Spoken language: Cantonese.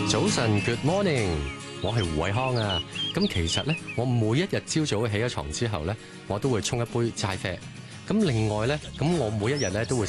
早晨 ，Good morning，我係胡偉康啊。咁其實咧，我每一日朝早起咗床之後咧，我都會沖一杯齋啡。咁另外咧，咁我每一日咧都會